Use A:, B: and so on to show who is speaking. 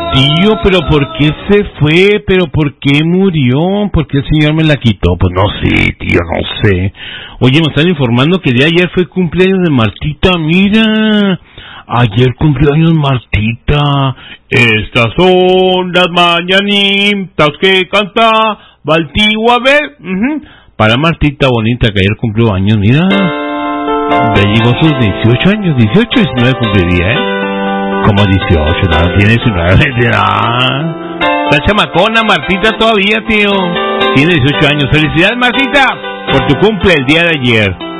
A: Tío, pero ¿por qué se fue? ¿Pero por qué murió? ¿Por qué el señor me la quitó? Pues no sé, tío, no sé. Oye, me están informando que de ayer fue cumpleaños de Martita, mira. Ayer cumpleaños Martita. Estas son las mañanitas que canta Baltigua, a ver. Para Martita bonita que ayer cumplió años, mira. Ya llegó sus 18 años, 18, 19 cumpliría, Como 18, nada, tiene 19, está chamacona Martita todavía, tío. Tiene 18 años. Felicidades, Martita, por tu cumple el día de ayer.